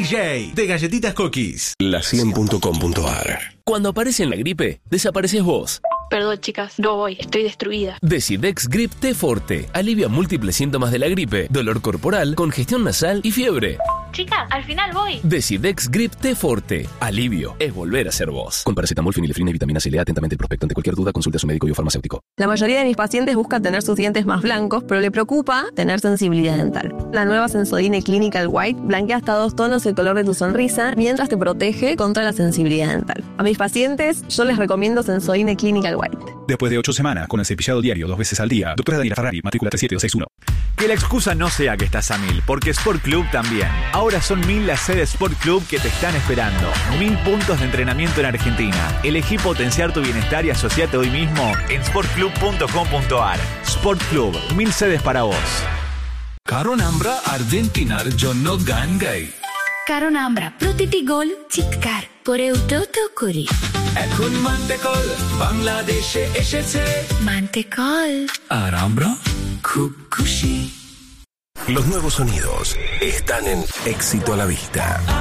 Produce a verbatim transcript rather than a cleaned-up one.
J de Galletitas Cookies. la cien punto com punto a r. Cuando aparece en la gripe, desapareces vos. Perdón, chicas, no voy, estoy destruida. Decidex Grip T Forte alivia múltiples síntomas de la gripe, dolor corporal, congestión nasal y fiebre. Chicas, al final voy. Decidex Grip T Forte. Alivio es volver a ser vos. Con paracetamol, fenilefrina y vitamina C. Lea atentamente el prospecto. Ante cualquier duda, consulte a su médico y o farmacéutico. La mayoría de mis pacientes buscan tener sus dientes más blancos, pero le preocupa tener sensibilidad dental. La nueva Sensodyne Clinical White blanquea hasta dos tonos el color de tu sonrisa mientras te protege contra la sensibilidad dental. A mis pacientes, yo les recomiendo Sensodyne Clinical White. Después de ocho semanas con el cepillado diario dos veces al día, doctora Daniela Ferrari, matrícula tres siete dos seis uno. Que la excusa no sea que estás a mil, porque Sport Club también. Ahora son mil las sedes Sport Club que te están esperando. Mil puntos de entrenamiento en Argentina. Elegí potenciar tu bienestar y asociate hoy mismo en sport club punto com punto a r. Sport Club, mil sedes para vos. কারণ আমরা আর্জেন্টিনার জন্য গান গাই, কারণ আমরা প্রতিটি গোল চিৎকার করেও তো তো করি। এখন মান্টেকল বাংলাদেশে এসেছে, মান্টেকল। আর আমরা খুব খুশি। Los nuevos sonidos están en Éxito a la Vista.